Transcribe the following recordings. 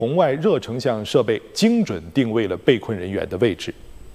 红外热成像设备精准定位了被困人员的位置。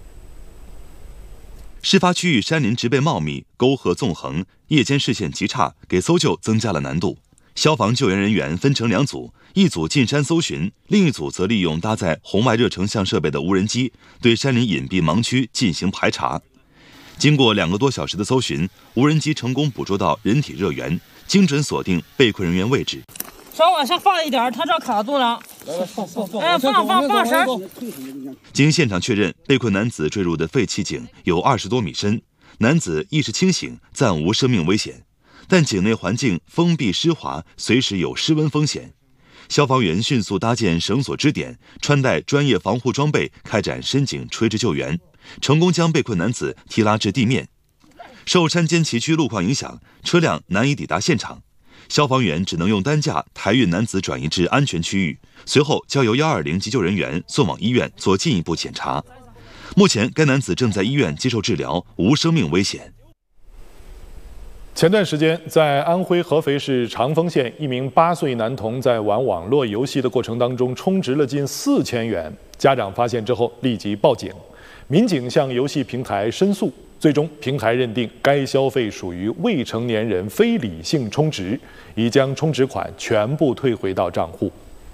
事发区域山林植被茂密，沟壑纵横，夜间视线极差，给搜救增加了难度。消防救援人员分成2组，一组进山搜寻，另一组则利用搭载红外热成像设备的无人机，对山林隐蔽盲区进行排查。经过2个多小时的搜寻，无人机成功捕捉到人体热源，精准锁定被困人员位置。 稍往下放一点，他这卡住了。放绳。 经现场确认，被困男子坠入的废弃井有20多米深，男子意识清醒，暂无生命危险。但井内环境封闭湿滑，随时有失温风险。消防员迅速搭建绳索支点，穿戴专业防护装备，开展深井垂直救援，成功将被困男子提拉至地面。受山间崎岖路况影响，车辆难以抵达现场，消防员只能用担架抬运男子转移至安全区域，随后交由120急救人员送往医院做进一步检查。目前该男子正在医院接受治疗，无生命危险。 前段时间，在安徽合肥市长丰县，一名8岁男童在玩网络游戏的过程当中充值了近4000元，家长发现之后立即报警，民警向游戏平台申诉，最终平台认定该消费属于未成年人非理性充值，已将充值款全部退回到账户。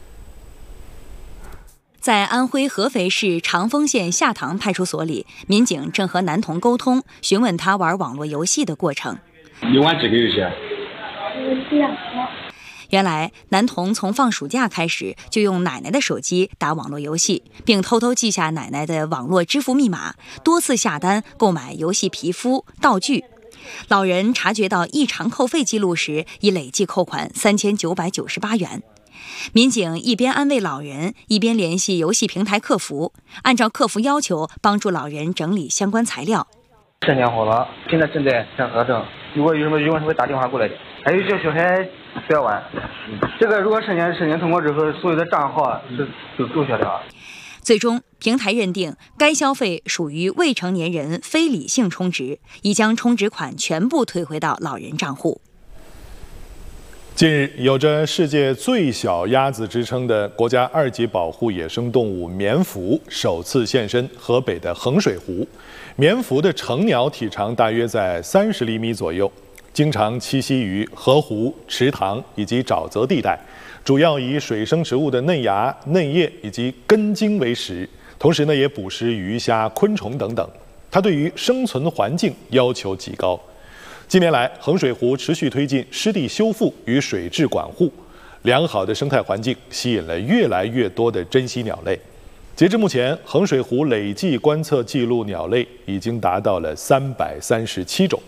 在安徽合肥市长丰县下塘派出所里，民警正和男童沟通，询问他玩网络游戏的过程。 你玩几个游戏？2 个。原来，男童从放暑假开始就用奶奶的手机打网络游戏，并偷偷记下奶奶的网络支付密码，多次下单购买游戏皮肤、道具。老人察觉到异常扣费记录时，已累计扣款3998元。民警一边安慰老人，一边联系游戏平台客服，按照客服要求帮助老人整理相关材料。 3天后了，现在正在审核中，如果有什么疑问会打电话过来的。还有叫小孩不要玩，这个如果申请通过之后，所有的账号是都注销掉。 最终，平台认定该消费属于未成年人非理性充值，已将充值款全部退回到老人账户。 近日，有着世界最小鸭子之称的国家2级保护野生动物棉蝼首次现身河北的衡水湖。棉蝼的成鸟体长大约在30厘米左右，经常栖息于河湖、池塘以及沼泽地带，主要以水生植物的嫩芽、嫩叶以及根茎为食，同时也捕食鱼虾、昆虫等等。它对于生存环境要求极高。近年来，衡水湖持续推进湿地修复与水质管护，良好的生态环境吸引了越来越多的珍稀鸟类。截至目前，衡水湖累计观测记录鸟类已经达到了337种。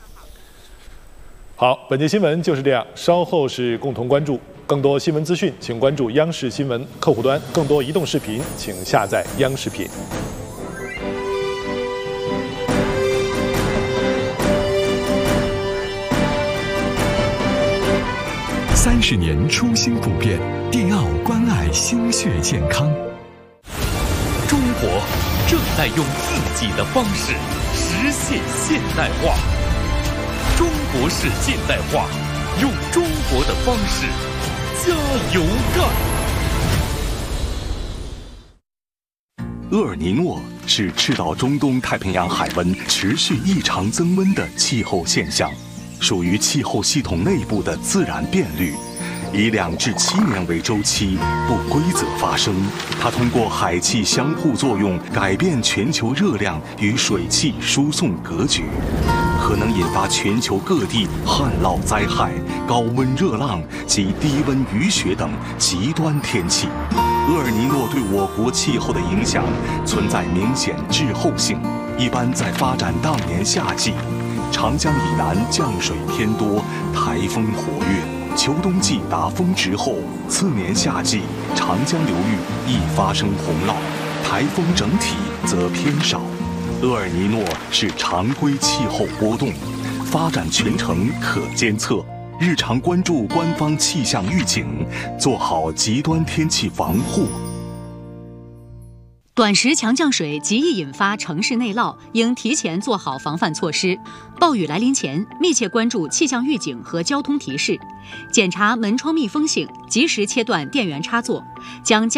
好，本节新闻就是这样，稍后是共同关注。更多新闻资讯，请关注央视新闻客户端；更多移动视频，请下载央视频。 30年初心不变，迪奥关爱心血健康。 中国正在用自己的方式实现现代化。中国式现代化，用中国的方式加油干。 厄尔尼诺是赤道中东太平洋海温持续异常增温的气候现象，属于气候系统内部的自然变律，以2至7年为周期，不规则发生。它通过海气相互作用改变全球热量与水汽输送格局，可能引发全球各地旱涝灾害、高温热浪及低温雨雪等极端天气。厄尔尼诺对我国气候的影响存在明显滞后性，一般在发展当年夏季，长江以南降水偏多，台风活跃。秋冬季达峰值后，次年夏季长江流域易发生洪涝，台风整体则偏少。厄尔尼诺是常规气候波动，发展全程可监测，日常关注官方气象预警，做好极端天气防护。 短时强降水极易引发城市内涝，应提前做好防范措施。暴雨来临前，密切关注气象预警和交通提示，检查门窗密封性，及时切断电源插座，将